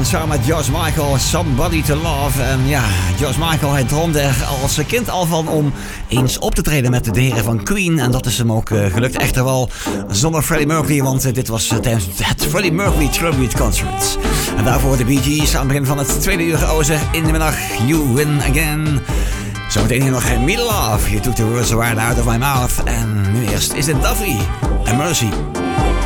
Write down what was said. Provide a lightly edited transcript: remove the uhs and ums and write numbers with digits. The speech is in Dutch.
samen met George Michael, Somebody to Love. En ja, George Michael, hij droomde er als kind al van om eens op te treden met de heren van Queen. En dat is hem ook gelukt. Echter wel zonder Freddie Mercury, want dit was tijdens het Freddie Mercury Tribute Concert. En daarvoor de Bee Gees aan het begin van het tweede uur geozen in de middag. You win again. Zometeen hier nog Me Love. You took the words right out of my mouth. En nu eerst is het Duffy en Mercy.